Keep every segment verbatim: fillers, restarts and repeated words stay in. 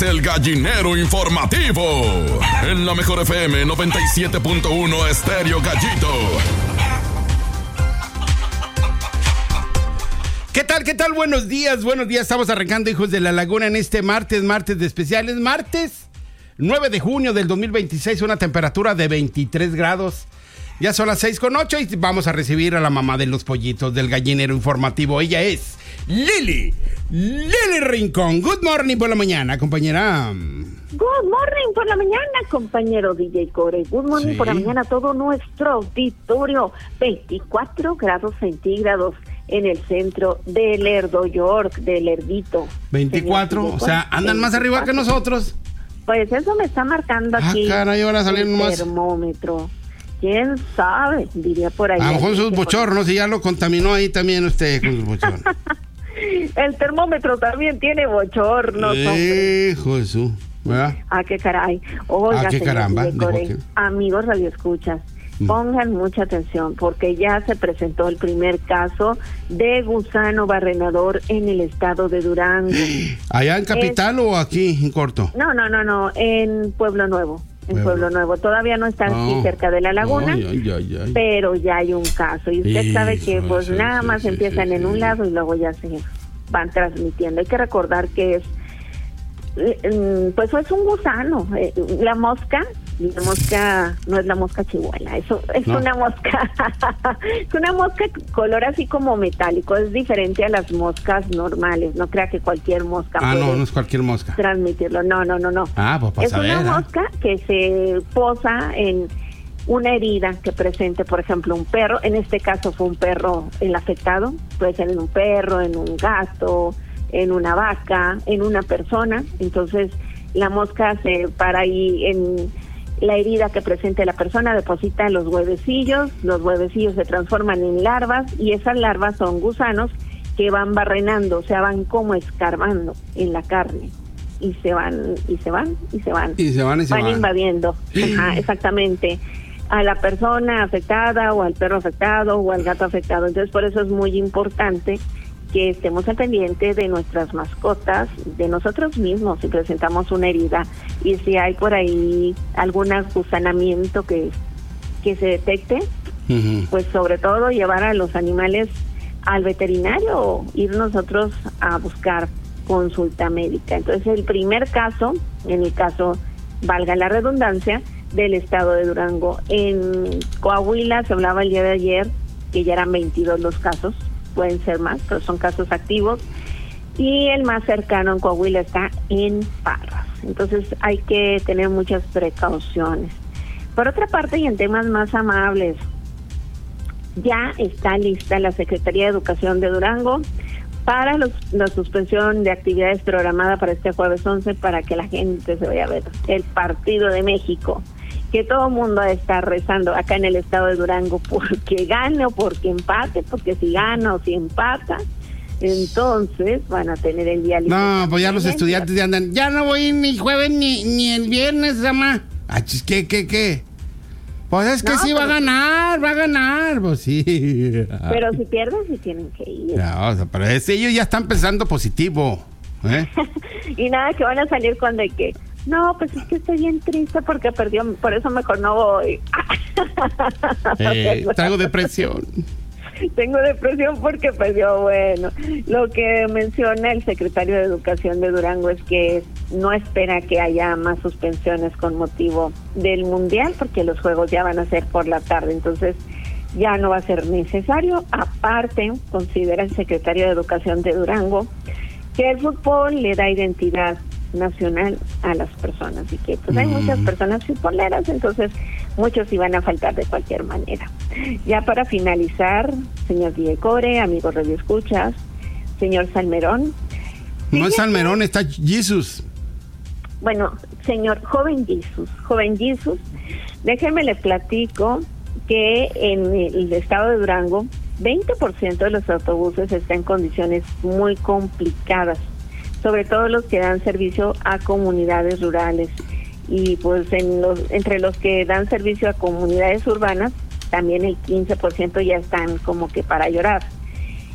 el Gallinero Informativo. En la Mejor F M noventa y siete punto uno Estéreo Gallito. ¿Qué tal, qué tal? Buenos días, buenos días. Estamos arrancando, hijos de la laguna, en este martes, martes de especiales. Martes nueve de junio del dos mil veintiséis, una temperatura de veintitrés grados. Ya son las seis con ocho y vamos a recibir a la mamá de los pollitos del Gallinero Informativo. Ella es Lili, Lili Rincón. Good morning por la mañana, compañera. Good morning por la mañana, compañero D J Core. Good morning sí. por la mañana a todo nuestro auditorio. veinticuatro grados centígrados en el centro de Lerdo, York, de Lerdito. veinticuatro, o sea, andan más arriba que nosotros. Pues eso me está marcando aquí. Ah, caray, ahora salieron más. Termómetro. ¿Quién sabe? Diría por ahí. A lo mejor sus bochornos, y ya lo contaminó ahí también usted con sus bochornos. El termómetro también tiene bochornos. Hijo de su, ¿verdad? Ah, qué caray. Oiga, ah, qué caramba. Core, amigos radioescuchas, mm. pongan mucha atención porque ya se presentó el primer caso de gusano barrenador en el estado de Durango. ¿Allá en Capital es... o aquí en Corto? No, no, no, no, en Pueblo Nuevo. En Pueblo, Pueblo Nuevo. Todavía no está aquí oh. cerca de la laguna, ay, ay, ay, ay. pero ya hay un caso. Y usted sí, sabe que pues sí, nada sí, más sí, empiezan sí, en un lado y luego ya se van transmitiendo. Hay que recordar que es, pues es un gusano. La mosca, la mosca no es la mosca chihuahua, eso es no. una mosca, es una mosca color así como metálico, es diferente a las moscas normales, no crea que cualquier mosca ah, puede no, no es cualquier mosca. transmitirlo, no, no, no, no. Ah, pues para es saber, una ¿eh? mosca que se posa en una herida que presente, por ejemplo, un perro, en este caso fue un perro el afectado, puede ser en un perro, en un gato, en una vaca, en una persona, entonces la mosca se para ahí en la herida que presente la persona, deposita los huevecillos, los huevecillos se transforman en larvas y esas larvas son gusanos que van barrenando, o sea, van como escarbando en la carne y se van, y se van, y se van. Y se van y se van. Van invadiendo, ajá, exactamente, a la persona afectada o al perro afectado o al gato afectado. Entonces, por eso es muy importante que estemos al pendiente de nuestras mascotas, de nosotros mismos, si presentamos una herida y si hay por ahí algún agusanamiento que, que se detecte, uh-huh. pues sobre todo llevar a los animales al veterinario o ir nosotros a buscar consulta médica. Entonces el primer caso, en el caso, valga la redundancia, del estado de Durango. En Coahuila se hablaba el día de ayer que ya eran veintidós los casos, pueden ser más, pero son casos activos, y el más cercano en Coahuila está en Parras. Entonces hay que tener muchas precauciones. Por otra parte, y en temas más amables, ya está lista la Secretaría de Educación de Durango para los, la suspensión de actividades programada para este jueves once, para que la gente se vaya a ver el partido de México, que todo el mundo está rezando acá en el estado de Durango porque gane o porque empate, porque si gana o si empata, entonces van a tener el día libre. No, pues ya los estudiantes ya andan, ya no voy ni jueves ni, ni el viernes, mamá. ¿Qué, qué, qué? Pues es que no, sí va a ganar, va a ganar, pues sí. Pero si pierden, sí tienen que ir. No, o sea, pero es, ellos ya están pensando positivo, ¿eh? Y nada, que van a salir con de que no, pues es que estoy bien triste porque perdió, por eso mejor no voy. Eh, traigo depresión. Tengo depresión porque perdió. Bueno, lo que menciona el secretario de Educación de Durango es que no espera que haya más suspensiones con motivo del Mundial, porque los juegos ya van a ser por la tarde, entonces ya no va a ser necesario. Aparte, considera el secretario de Educación de Durango que el fútbol le da identidad nacional a las personas y que pues hay mm. muchas personas futboleras, entonces muchos iban a faltar de cualquier manera. Ya para finalizar, señor Core, amigos radioescuchas, señor Salmerón. No es Salmerón, está Jesús. Bueno, señor joven Jesús, joven Jesús, déjenme le platico que en el estado de Durango veinte por ciento de los autobuses están en condiciones muy complicadas, sobre todo los que dan servicio a comunidades rurales, y pues en los entre los que dan servicio a comunidades urbanas también el quince por ciento ya están como que para llorar.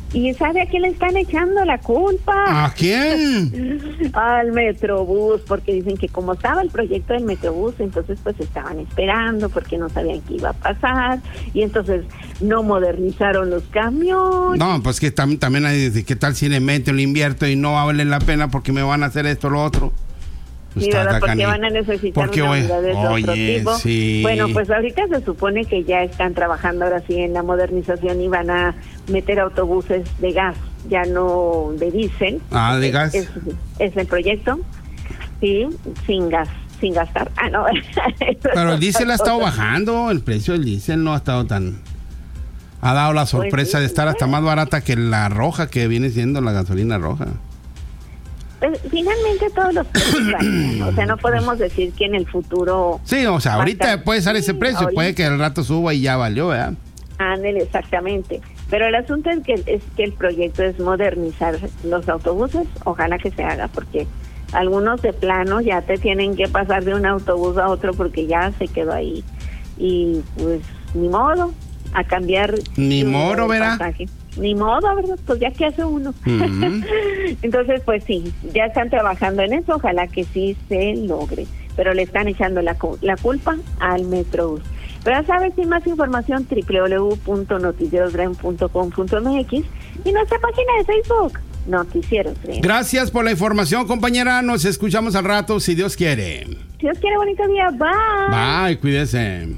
¿Y sabe a quién le están echando la culpa? ¿A quién? Al Metrobús, porque dicen que como estaba el proyecto del Metrobús, entonces pues estaban esperando porque no sabían qué iba a pasar y entonces no modernizaron los camiones. No, pues que tam- también hay, ¿qué tal si le meto, le invierto y no vale la pena porque me van a hacer esto o lo otro? Pues sí, ¿verdad? Porque van a necesitar porque, una unidad de oye, otro tipo. Sí. Bueno, pues ahorita se supone que ya están trabajando ahora sí en la modernización y van a meter autobuses de gas, ya no de diésel. Ah, de gas. Es, es el proyecto, sí, sin gas, sin gastar. Ah, no. Pero el diésel ha estado bajando, el precio del diésel no ha estado tan... Ha dado la sorpresa pues sí, de estar hasta más barata que la roja, que viene siendo la gasolina roja. Pues, finalmente todos los precios varían, o sea, no podemos decir que en el futuro... Sí, o sea, ahorita estar... puede ser ese precio, ahorita... puede que al rato suba y ya valió, ¿verdad? Ándale, exactamente. Pero el asunto es que, es que el proyecto es modernizar los autobuses, ojalá que se haga, porque algunos de plano ya te tienen que pasar de un autobús a otro porque ya se quedó ahí. Y pues, ni modo, a cambiar... Ni modo, ¿verdad? Ni modo, ¿verdad? Pues ya que hace uno. Uh-huh. Entonces, pues sí, ya están trabajando en eso, ojalá que sí se logre. Pero le están echando la, la culpa al Metrobús. Pero ya sabes, sin más información, doble u doble u doble u punto noticieros dren punto com punto m x y nuestra página de Facebook, Noticieros Dren. Gracias por la información, compañera. Nos escuchamos al rato, si Dios quiere. Si Dios quiere, bonito día. Bye. Bye, cuídese.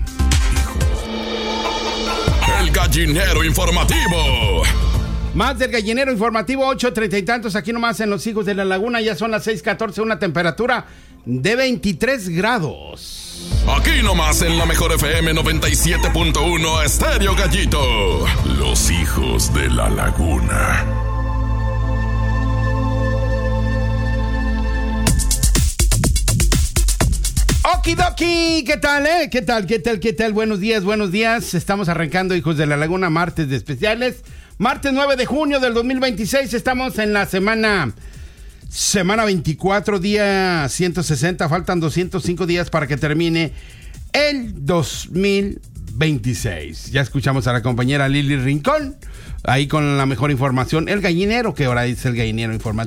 El gallinero informativo. Más del gallinero informativo, ocho treinta y tantos, aquí nomás en Los Hijos de la Laguna. Ya son las seis catorce, una temperatura de veintitrés grados. Aquí nomás en la mejor F M noventa y siete punto uno Estéreo Gallito. Los Hijos de la Laguna. Okidoki, ¿qué tal, eh? ¿Qué tal, qué tal, qué tal? Buenos días, buenos días. Estamos arrancando, Hijos de la Laguna, martes de especiales. Martes nueve de junio del dos mil veintiséis. Estamos en la semana, semana veinticuatro, día ciento sesenta. Faltan doscientos cinco días para que termine el dos mil veintiséis. Ya escuchamos a la compañera Lili Rincón, ahí con la mejor información. El gallinero, que ahora dice el gallinero informativo.